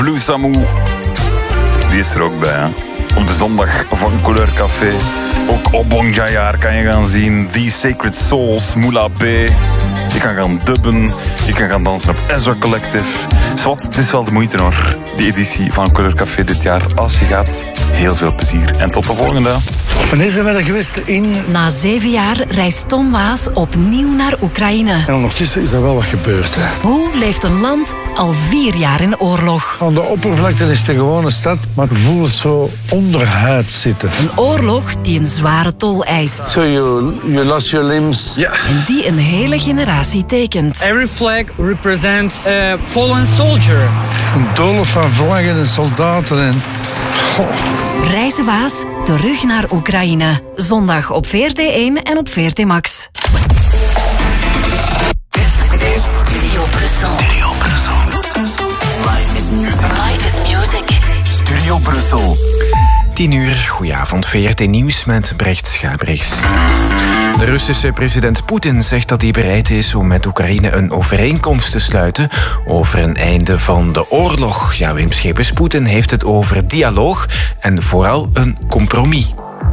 Blue Samu. Die is er ook bij, hè. Op de zondag van Couleur Café. Ook Obong Jayar kan je gaan zien. The Sacred Souls, Moula B. Je kan gaan dubben. Je kan gaan dansen op Ezra Collective. Zwat, het is wel de moeite hoor. Die editie van Couleur Café dit jaar. Als je gaat, heel veel plezier. En tot de volgende. Wanneer zijn we er geweest in? Na 7 jaar reist Tom Waas opnieuw naar Oekraïne. En ondertussen is er wel wat gebeurd. Hè. Hoe leeft een land al 4 jaar in oorlog? Aan de oppervlakte is het een gewone stad, maar ik voel het zo onderhuid zitten. Een oorlog die een zware tol eist. So you lost your limbs. Ja. En die een hele generatie tekent. Every flag represents a fallen soldier. Een doolhof van vlaggen en soldaten en... Goh. Reizen Waas, terug naar Oekraïne. Zondag op VRT1 en op VRT Max. Dit is Studio Brussel. Studio Brussel. Life is music. Life is music. Studio Brussel. 10:00, goedenavond, VRT Nieuws met Brecht Schabrichs. De Russische president Poetin zegt dat hij bereid is om met Oekraïne een overeenkomst te sluiten over een einde van de oorlog. Ja, Wim Schepers, Poetin heeft het over dialoog en vooral een compromis.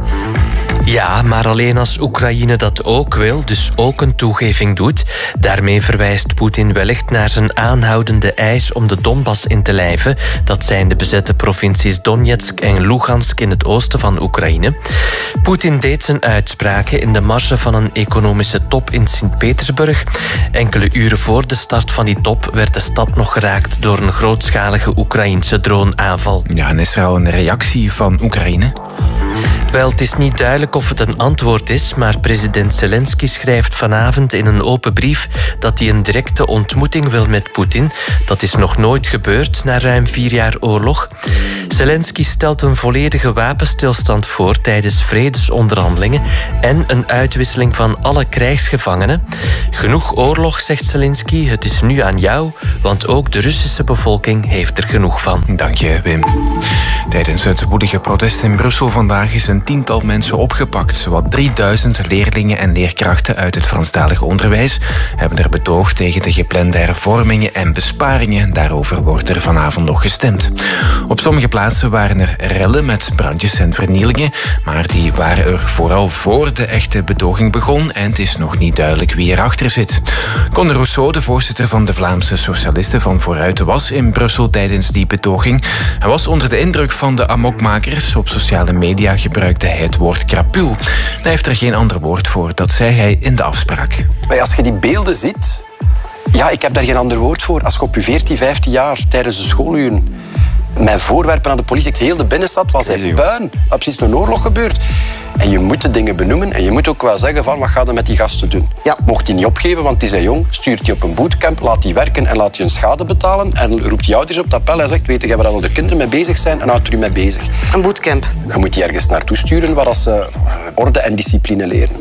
Ja, maar alleen als Oekraïne dat ook wil, dus ook een toegeving doet. Daarmee verwijst Poetin wellicht naar zijn aanhoudende eis om de Donbass in te lijven. Dat zijn de bezette provincies Donetsk en Lugansk in het oosten van Oekraïne. Poetin deed zijn uitspraken in de marge van een economische top in Sint-Petersburg. Enkele uren voor de start van die top werd de stad nog geraakt door een grootschalige Oekraïnse droneaanval. Ja, en is er al een reactie van Oekraïne? Wel, het is niet duidelijk of het een antwoord is, maar president Zelensky schrijft vanavond in een open brief dat hij een directe ontmoeting wil met Poetin. Dat is nog nooit gebeurd na ruim 4 jaar oorlog. Zelensky stelt een volledige wapenstilstand voor tijdens vredesonderhandelingen en een uitwisseling van alle krijgsgevangenen. Genoeg oorlog, zegt Zelensky, het is nu aan jou, want ook de Russische bevolking heeft er genoeg van. Dank je, Wim. Tijdens het woelige protest in Brussel vandaag is een 10-tal mensen opgepakt. Zowat 3000 leerlingen en leerkrachten uit het Franstalig onderwijs hebben er betoogd tegen de geplande hervormingen en besparingen. Daarover wordt er vanavond nog gestemd. Op sommige plaatsen waren er rellen met brandjes en vernielingen, maar die waren er vooral voor de echte betoging begon en het is nog niet duidelijk wie erachter zit. Conor Rousseau, de voorzitter van de Vlaamse Socialisten van Vooruit, was in Brussel tijdens die betoging. Hij was onder de indruk van de amokmakers. Op sociale media gebruikte hij het woord krapul. Hij heeft er geen ander woord voor, dat zei hij in de afspraak. Maar als je die beelden ziet, ja, ik heb daar geen ander woord voor. Als je op je 14, 15 jaar tijdens de schooluren met voorwerpen aan de politie, heel de binnenstad was hij puin. Dat precies een oorlog gebeurd. En je moet de dingen benoemen en je moet ook wel zeggen van wat gaat er met die gasten doen. Ja, mocht hij niet opgeven, want die zijn jong, stuurt hij op een bootcamp, laat die werken en laat hij hun schade betalen en roept die ouders op het appel en zegt, weet je waar al de kinderen mee bezig zijn en houdt er u mee bezig. Een bootcamp. Je moet die ergens naartoe sturen waar ze orde en discipline leren.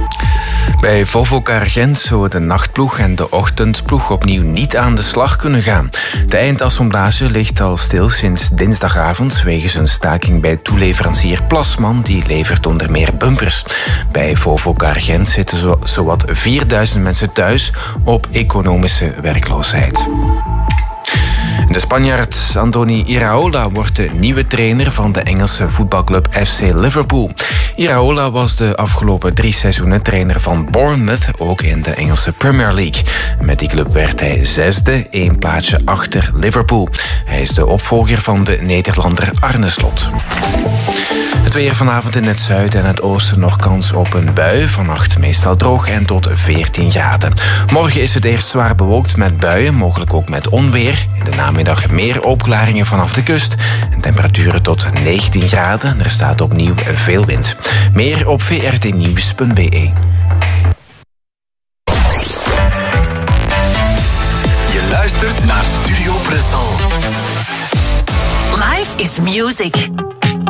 Bij Volvo-Car Gent zullen de nachtploeg en de ochtendploeg opnieuw niet aan de slag kunnen gaan. De eindassemblage ligt al stil sinds dinsdagavond wegens een staking bij toeleverancier Plasman, die levert onder meer bumpers. Bij Volvo-Car Gent zitten zowat 4000 mensen thuis op economische werkloosheid. De Spanjaard Andoni Iraola wordt de nieuwe trainer van de Engelse voetbalclub FC Liverpool. Iraola was de afgelopen 3 seizoenen trainer van Bournemouth, ook in de Engelse Premier League. Met die club werd hij 6e, 1 plaatsje achter Liverpool. Hij is de opvolger van de Nederlander Arne Slot. Het weer vanavond in het zuiden en het oosten nog kans op een bui. Vannacht meestal droog en tot 14 graden. Morgen is het eerst zwaar bewolkt met buien, mogelijk ook met onweer. In de namiddag meer opklaringen vanaf de kust. En temperaturen tot 19 graden. Er staat opnieuw veel wind. Meer op vrtnieuws.be. Je luistert naar Studio Brussel. Life is music.